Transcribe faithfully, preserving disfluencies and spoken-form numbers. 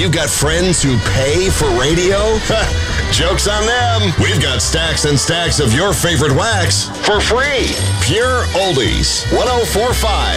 You got friends who pay for radio? Joke's on them. We've got stacks and stacks of your favorite wax for free. Pure Oldies. one oh four point five.